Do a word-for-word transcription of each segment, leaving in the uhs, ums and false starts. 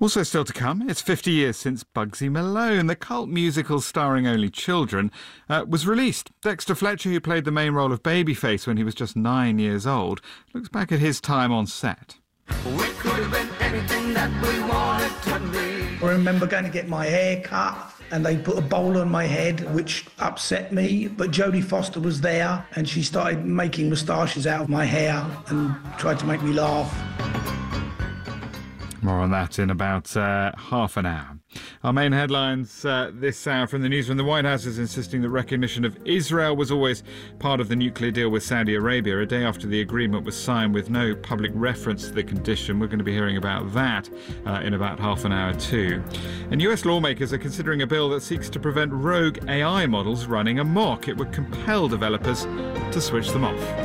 Also still to come, it's fifty years since Bugsy Malone, the cult musical starring only children, uh, was released. Dexter Fletcher, who played the main role of Babyface when he was just nine years old, looks back at his time on set. We could have been anything that we wanted to be. I remember going to get my hair cut and they put a bowl on my head, which upset me. But Jodie Foster was there and she started making moustaches out of my hair and tried to make me laugh. More on that in about uh, half an hour. Our main headlines uh, this hour from the newsroom. The White House is insisting that recognition of Israel was always part of the nuclear deal with Saudi Arabia, a day after the agreement was signed with no public reference to the condition. We're going to be hearing about that uh, in about half an hour too. And U S lawmakers are considering a bill that seeks to prevent rogue A I models running amok. It would compel developers to switch them off.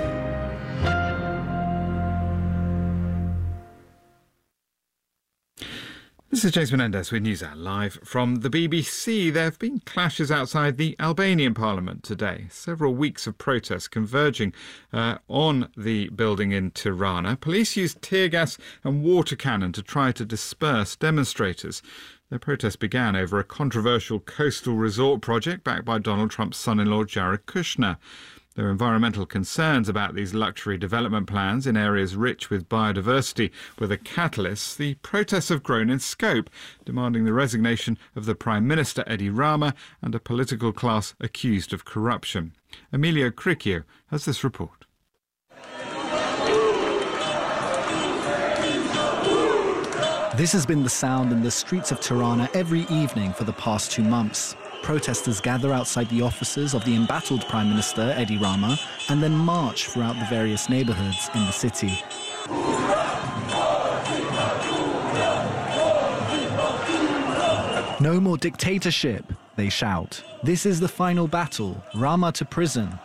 This is James Menendez with NewsHour live from the B B C. There have been clashes outside the Albanian parliament today. Several weeks of protests converging uh, on the building in Tirana. Police used tear gas and water cannon to try to disperse demonstrators. Their protest began over a controversial coastal resort project backed by Donald Trump's son-in-law Jared Kushner. There are environmental concerns about these luxury development plans in areas rich with biodiversity were the catalysts. The protests have grown in scope, demanding the resignation of the Prime Minister Edi Rama and a political class accused of corruption. Emilio Cricchio has this report. This has been the sound in the streets of Tirana every evening for the past two months. Protesters gather outside the offices of the embattled Prime Minister, Edi Rama, and then march throughout the various neighbourhoods in the city. No more dictatorship, they shout. This is the final battle, Rama to prison.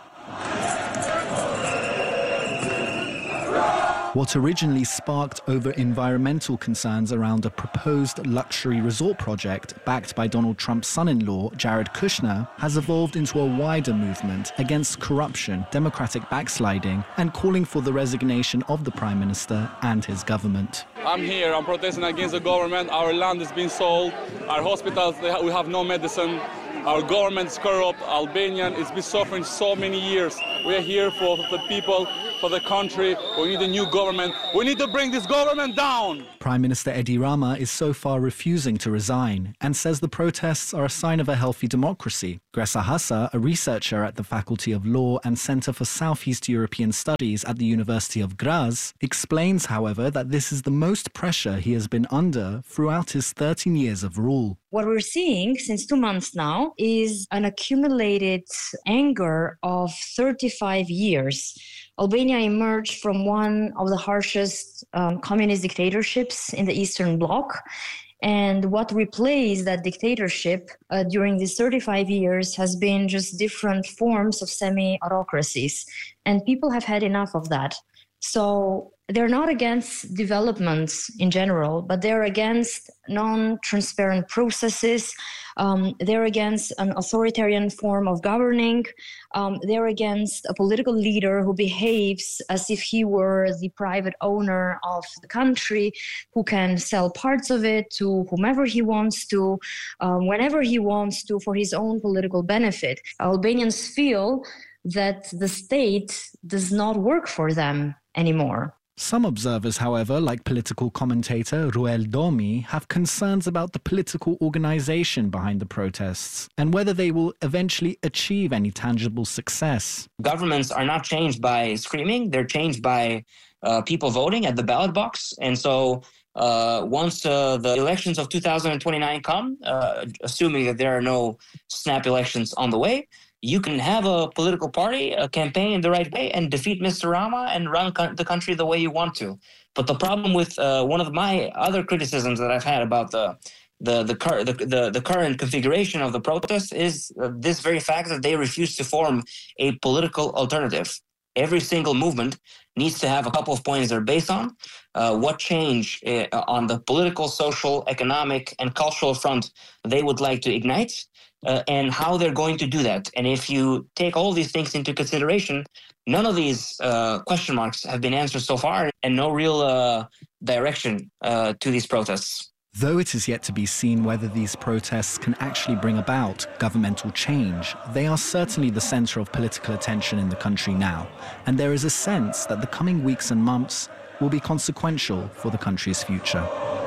What originally sparked over environmental concerns around a proposed luxury resort project backed by Donald Trump's son-in-law, Jared Kushner, has evolved into a wider movement against corruption, democratic backsliding, and calling for the resignation of the Prime Minister and his government. I'm here, I'm protesting against the government. Our land is being sold, our hospitals, they ha- we have no medicine. Our government is corrupt, Albanian, it's been suffering so many years. We are here for the people, for the country. We need a new government. We need to bring this government down. Prime Minister Edi Rama is so far refusing to resign and says the protests are a sign of a healthy democracy. Gresa Hassa, a researcher at the Faculty of Law and Centre for Southeast European Studies at the University of Graz, explains, however, that this is the most pressure he has been under throughout his thirteen years of rule. What we're seeing since two months now is an accumulated anger of thirty-five years. Albania emerged from one of the harshest um, communist dictatorships in the Eastern Bloc. And what replaced that dictatorship uh, during these thirty-five years has been just different forms of semi-autocracies. And people have had enough of that. So they're not against developments in general, but they're against non-transparent processes. Um, they're against an authoritarian form of governing. Um, they're against a political leader who behaves as if he were the private owner of the country, who can sell parts of it to whomever he wants to, um, whenever he wants to, for his own political benefit. Albanians feel that the state does not work for them anymore. Some observers, however, like political commentator Ruel Domi, have concerns about the political organization behind the protests and whether they will eventually achieve any tangible success. Governments are not changed by screaming, they're changed by uh, people voting at the ballot box. And so uh, once uh, the elections of two thousand twenty-nine come, uh, assuming that there are no snap elections on the way, you can have a political party, a campaign the right way, and defeat Mister Rama and run co- the country the way you want to. But the problem with uh, one of my other criticisms that I've had about the the the, cur- the, the, the current configuration of the protests is uh, this very fact that they refuse to form a political alternative. Every single movement needs to have a couple of points they're based on. Uh, what change uh, on the political, social, economic, and cultural front they would like to ignite. Uh, and how they're going to do that. And if you take all these things into consideration, none of these uh, question marks have been answered so far, and no real uh, direction uh, to these protests. Though it is yet to be seen whether these protests can actually bring about governmental change, they are certainly the center of political attention in the country now, and there is a sense that the coming weeks and months will be consequential for the country's future.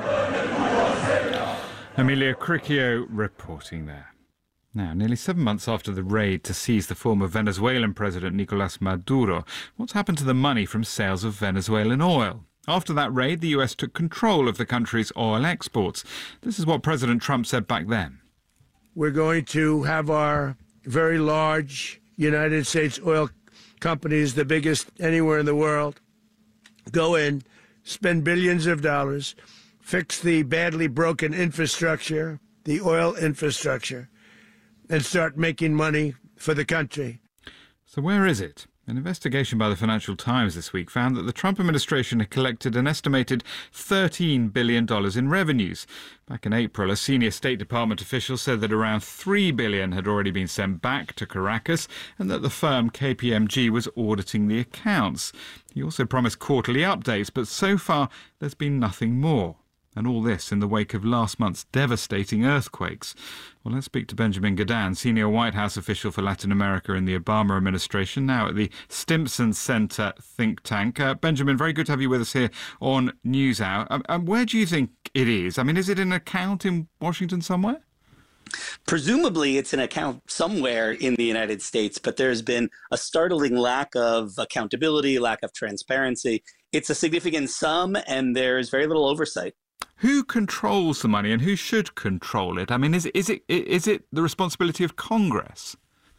Emilia Cricchio reporting there. Now, nearly seven months after the raid to seize the former Venezuelan president Nicolas Maduro, what's happened to the money from sales of Venezuelan oil? After that raid, the U S took control of the country's oil exports. This is what President Trump said back then. We're going to have our very large United States oil companies, the biggest anywhere in the world, go in, spend billions of dollars, fix the badly broken infrastructure, the oil infrastructure, and start making money for the country. So where is it? An investigation by the Financial Times this week found that the Trump administration had collected an estimated thirteen billion dollars in revenues. Back in April, a senior State Department official said that around three billion dollars had already been sent back to Caracas and that the firm K P M G was auditing the accounts. He also promised quarterly updates, but so far there's been nothing more. And all this in the wake of last month's devastating earthquakes. Well, let's speak to Benjamin Gadan, senior White House official for Latin America in the Obama administration, now at the Stimson Center think tank. Uh, Benjamin, very good to have you with us here on NewsHour. Um, um, where do you think it is? I mean, is it an account in Washington somewhere? Presumably, it's an account somewhere in the United States, but there's been a startling lack of accountability, lack of transparency. It's a significant sum, and there's very little oversight. Who controls the money and who should control it? I mean, is, is it is it the responsibility of Congress?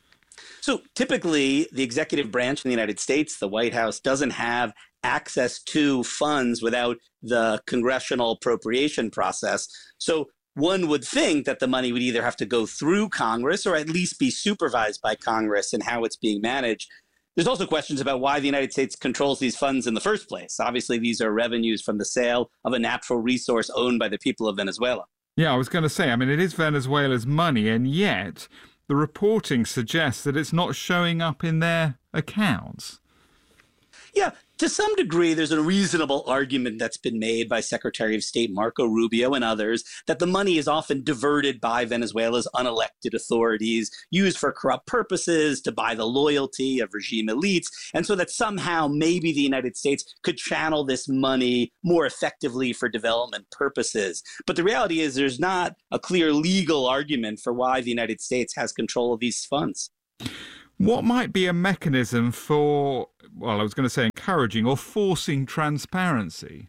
So typically, the executive branch in the United States, the White House, doesn't have access to funds without the congressional appropriation process. So one would think that the money would either have to go through Congress or at least be supervised by Congress in how it's being managed. There's also questions about why the United States controls these funds in the first place. Obviously, these are revenues from the sale of a natural resource owned by the people of Venezuela. Yeah, I was going to say, I mean, it is Venezuela's money, and yet the reporting suggests that it's not showing up in their accounts. Yeah, to some degree, there's a reasonable argument that's been made by Secretary of State Marco Rubio and others that the money is often diverted by Venezuela's unelected authorities, used for corrupt purposes, to buy the loyalty of regime elites, and so that somehow maybe the United States could channel this money more effectively for development purposes. But the reality is there's not a clear legal argument for why the United States has control of these funds. What might be a mechanism for, well, I was going to say encouraging or forcing transparency?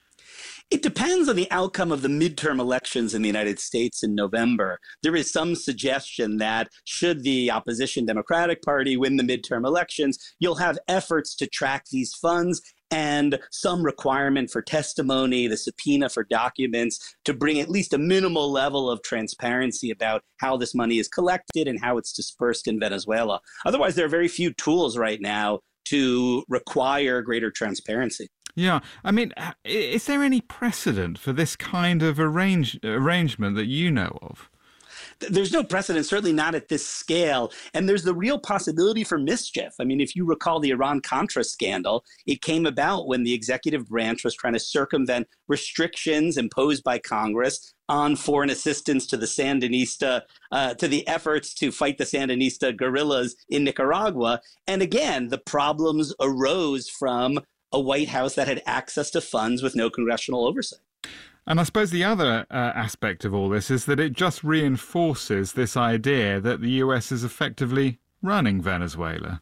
It depends on the outcome of the midterm elections in the United States in November. There is some suggestion that should the opposition Democratic Party win the midterm elections, you'll have efforts to track these funds and some requirement for testimony, the subpoena for documents, to bring at least a minimal level of transparency about how this money is collected and how it's dispersed in Venezuela. Otherwise, there are very few tools right now to require greater transparency. Yeah, I mean, is there any precedent for this kind of arrange, arrangement that you know of? There's no precedent, certainly not at this scale. And there's the real possibility for mischief. I mean, if you recall the Iran-Contra scandal, it came about when the executive branch was trying to circumvent restrictions imposed by Congress on foreign assistance to the Sandinista, uh, to the efforts to fight the Sandinista guerrillas in Nicaragua. And again, the problems arose from a White House that had access to funds with no congressional oversight. And I suppose the other uh, aspect of all this is that it just reinforces this idea that the U S is effectively running Venezuela.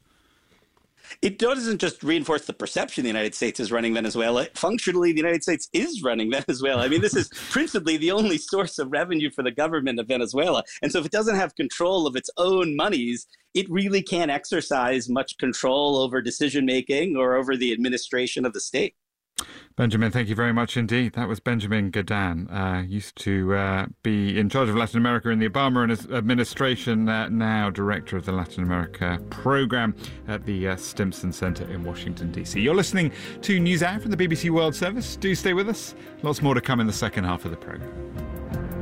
It doesn't just reinforce the perception the United States is running Venezuela. Functionally, the United States is running Venezuela. I mean, this is principally the only source of revenue for the government of Venezuela. And so if it doesn't have control of its own monies, it really can't exercise much control over decision-making or over the administration of the state. Benjamin, thank you very much indeed. That was Benjamin Gadan, uh, used to uh, be in charge of Latin America in the Obama administration, uh, now director of the Latin America program at the uh, Stimson Center in Washington, D C. You're listening to NewsHour from the B B C World Service. Do stay with us. Lots more to come in the second half of the program.